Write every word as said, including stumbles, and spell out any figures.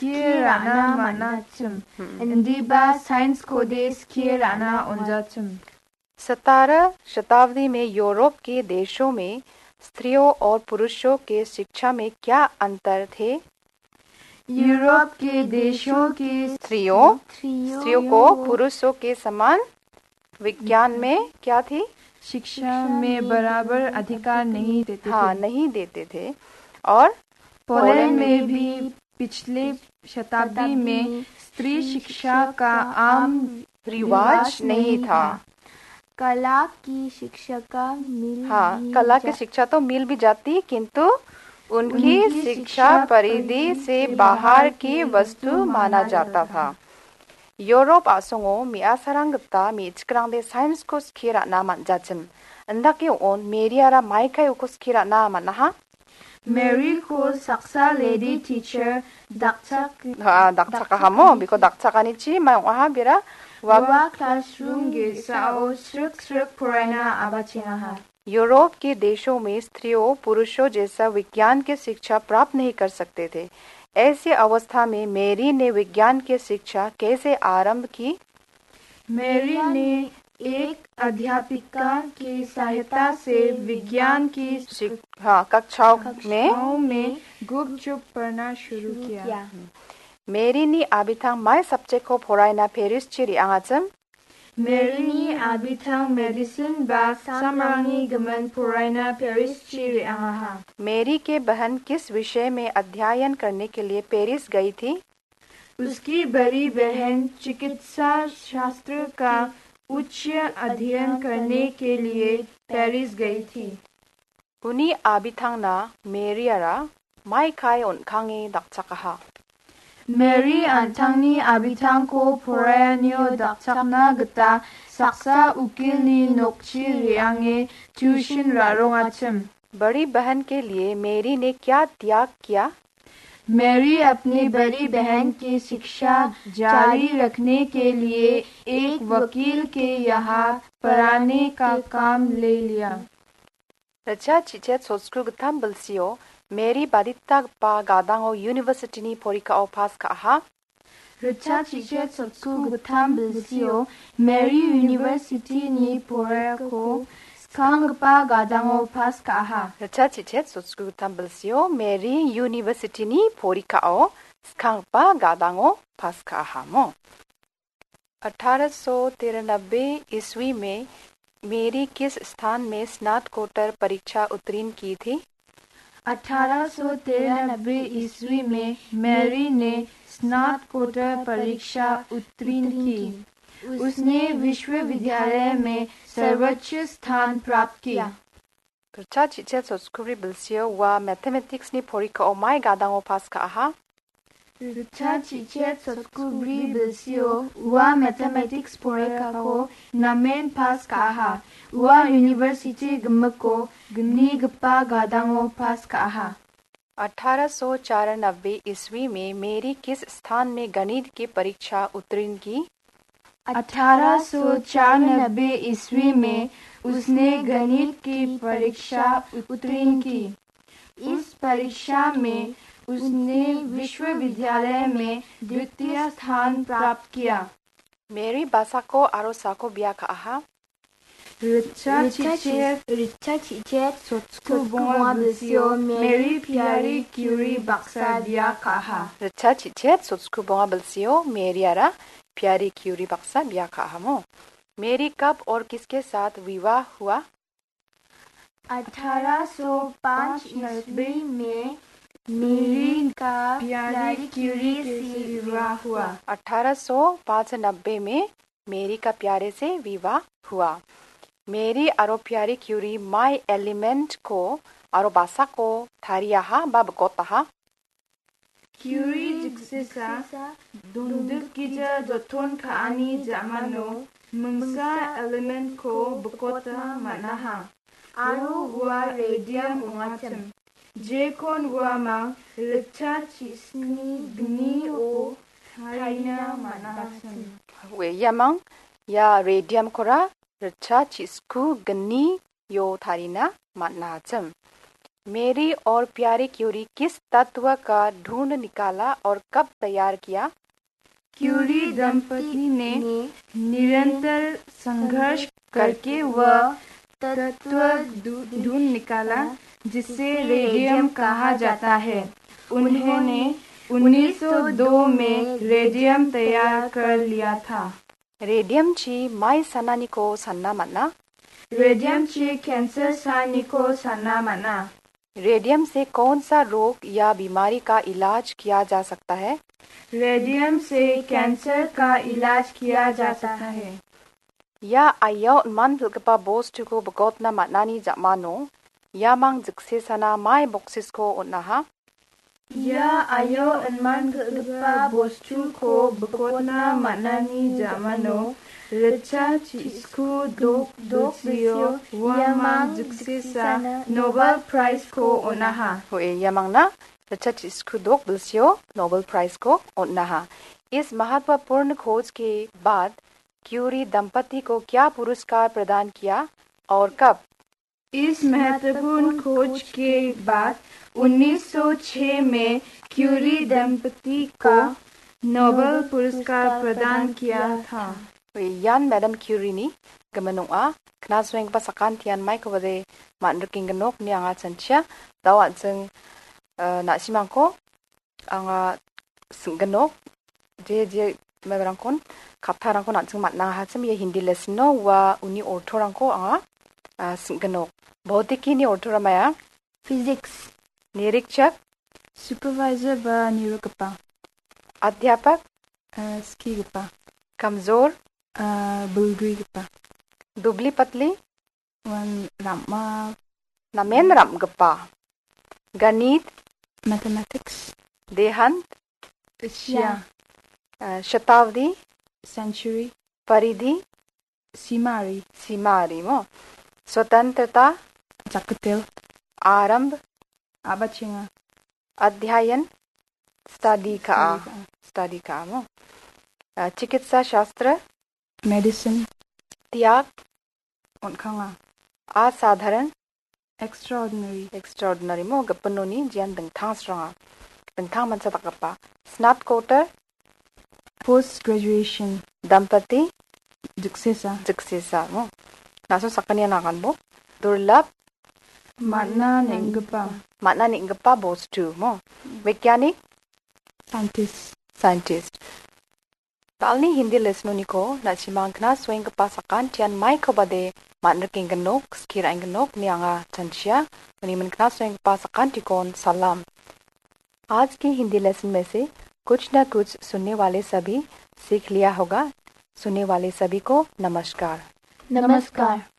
skirana manachum. Indiba science code skirana onjachum. सतारह शताब्दी में यूरोप के देशों में स्त्रियों और पुरुषों के शिक्षा में क्या अंतर थे? यूरोप के देशों की स्त्रियों स्त्रियों को पुरुषों के समान विज्ञान में क्या थी? शिक्षा में बराबर अधिकार नहीं देते हाँ थे। नहीं देते थे। और पोलैंड में भी पिछले शताब्दी में स्त्री शिक्षा का आम रिवाज नहीं था। कला की शिक्षा का मिल हाँ कला की शिक्षा तो मिल भी जाती किंतु उनकी, उनकी शिक्षा परिधि से बाहर की वस्तु माना जाता था। यूरोप आसंगो मिया सारंगता मि चिक्रांदे साइंस को स्किरा नामान जाचम अंदाके ओन मेरियारा माइकाय को स्किरा नामान नहा मेरी को सक्सा लेडी टीचर dakchak हाँ dakchaka हमो बिको dakchaka निची मैं वहाँ बिरा वा क्लासरूम के साओ श्रुक श्रुक पुराना आबाचिना है। यूरोप के देशों में स्त्रियों पुरुषों जैसा विज्ञान की शिक्षा प्राप्त नहीं कर सकते थे। ऐसी अवस्था में मेरी ने विज्ञान की शिक्षा कैसे आरंभ की? मेरी ने एक अध्यापिका की सहायता से विज्ञान की हाँ कक्षाओं में, में गुपचुप पढ़ना शुरू किया। मेरी नी आबिथांग माय सब्जेक्ट को फोराइना पेरिस चिरी आंचम मेरी नी आबिथांग मेडिसिन बा सामरांगी गमन फोराइना पेरिस चिरी आंहा। मेरी के बहन किस विषय में अध्ययन करने के लिए पेरिस गई थी? उसकी बड़ी बहन चिकित्सा शास्त्र का उच्च अध्ययन करने के लिए पेरिस गई थी। उन्हीं आबिथांग ना मेरियारा माय खाए उनखांगे दक्षकहा मेरी अंथांगनी आबिथांग को फोरायनियो दक्षकना गता सक्सा उकिलनी नोक्ची रियांगे ट्यूशन रारोंगाचम। बड़ी बहन के लिए मेरी ने क्या त्याग किया? मेरी अपनी बड़ी बहन की शिक्षा जारी रखने के लिए एक वकील के यहाँ पढ़ाने का काम ले लिया। रचा चिचेत सोचक्रु गथाम बलसियो मेरी बादिता पा गादांगो यूनिवर्सिटी नी पोरिका ओ पास का हा रचा चिचेत सोचक्रु गथाम बलसियो मेरी यूनिवर्सिटी नी पोरिको स्कांगपा गादांगो पास का हा रचा चिचेत सोचक्रु गथाम बलसियो मेरी यूनिवर्सिटी नी पोरिका ओ स्कांगपा गादांगो पास का हा मो अठारह सौ तिरानबे ईस्वी में मेरी किस स्थान में स्नातकोत्तर परीक्षा उत्तीर्ण की थी? अठारह सौ तिरानबे ईस्वी में मेरी ने स्नातकोत्तर परीक्षा उत्तीर्ण की। उसने विश्वविद्यालय में सर्वोच्च स्थान प्राप्त किया। रचा चिचेत सोचकुरी बिल्सियो वा mathematics knee Porika oh my गादांगो पास का हा रचा चिचेत सोचकुरी बिल्सियो वा मैथमेटिक्स पोरिका को नामेन पास का हा वा यूनिवर्सिटी गमको गनी गप्पा गादांगो पास का हा। अठारह सौ चौरानबे ईस्वी में मेरी किस स्थान में गणित की परीक्षा उत्तीर्ण की? अठारह सौ चौरानबे ईस्वी में उसने गणित की परीक्षा उत्तीर्ण की। इस परीक्षा में उसने विश्वविद्यालय में द्वितीय स्थान प्राप्त किया। मेरी बासाको आरोसाको ब्या का आहा रिचा चिचेत रिचा चिचेत सोचकु बोंगा बिल्सियो मेरी प्यारी क्यूरी बक्सा ब्या का आहा रिचा चिचेत सोचकु बोंगा बिल्सियो मेरियारा प्यारी क्यूरी बक्सा ब्या का आहा। मेरी कब और किसके साथ विवाह हुआ? अठारह सौ पाँच ईस्वी में मेरी का प्यारी क्यूरी से विवाह हुआ। अठारह सौ पचानबे में मेरी का प्यारे से विवाह हुआ। मेरी आरो प्यारी क्यूरी माय एलिमेंट को आरो बासा को थारियाहा बाबकोताहा क्यूरी जिक्सेसा दुंदुक कीजा जोथोन खानी जामानो मंगसा एलिमेंट को बकोता मनाहा आरो हुआ रेडियम उंगाचम जेकोन हुआ मा रिचा चिस्नी गनी ओ थारिना मनाचम वे यामंग या रेडियम कोरा रिचा चिस्कु गनी यो थारिना मनाचम। मेरी और प्यारी क्यूरी किस तत्व का ढूंढ निकाला और कब तैयार किया? क्यूरी दंपति ने निरंतर संघर्ष करके वह तत्व ढूंढ निकाला जिसे रेडियम कहा जाता है। उन्होंने उन्नीस सौ दो में रेडियम तैयार कर लिया था। रेडियमची माय सनानिको सन्ना मना? रेडियमची कैंसर सानिको सन्ना मना? रेडियम से कौन सा रोग या बीमारी का इलाज किया जा सकता है? रेडियम से कैंसर का इलाज किया जा सकता है। या आयो मन का बोस्ट को बगोत ना मनानी जामानो या मांग जिक्से सना माय बॉक्सिस को उन्हा? या आयो अनमान गपा बोस्टू को बगोतना मनानी जामानो रचा चिस्कू दो दोसियो वामांग जिक्से सा नोबेल प्राइज को उन्हा? होए या मांग ना रचा चिस्कू दो दोसियो नोबेल प्राइज को उन्हा। इस महत्वपूर्ण खोज के बाद क्यूरी दंपति को क्या पुरस्कार प्रदान किया और कब? इस महत्वपूर्ण खोज के बाद उन्नीस सौ छह में क्यूरी दंपति को नोबेल पुरस्कार प्रदान किया था। यान मैडम क्यूरी नि गमनुआ खना स्वयं pasakan tian mai ko bade manruking genok ni anga chancha dawa jeng na simangko anga genok je je mebrangkon kaptarangko na jeng matna ha chem ye hindi lesno wa uni orthorangko anga genok भौतिकी नि orthora maya physics निरीक्षक supervisor बा निरुकपा अध्यापक स्कीगपा कमजोर बुलगुईगपा दुबली पतली one Rama नमेन Ram गप्पा गणित mathematics देहांत एशिया शताब्दी सेंचुरी परिधि सीमारी सीमारी मो स्वतंत्रता जाकतेल आरंभ आबचिंगा अध्ययन स्टडी का स्टडी का मो चिकित्सा शास्त्र मेडिसिन त्याग उनखांगा असाधारण एक्स्ट्राऑर्डिनरी एक्स्ट्राऑर्डिनरी मो गपनोनी जियान दंथां स्रंगा दंथां मनसा तकपा स्नातकोत्तर पोस्ट ग्रेजुएशन दंपति जिक्सेसा जिक्सेसा मो नासो सकनिया नागनबो दुर्लभ माना नेंगपा माना नेंगपा बोस्तु मो वैज्ञानिक साइंटिस्ट साइंटिस्ट तालनी हिंदी लेसनोनिको नाचिमांगना स्वयं का सकान tian mai ko bade manreking genok skiraing genok nianga chanchia मनिमनकना स्वयं का सकान टिकोन सलाम। आज की हिंदी लेसन में से कुछ न कुछ सुनने वाले सभी सीख लिया होगा। सुनने वाले सभी को नमस्कार। नमस्कार।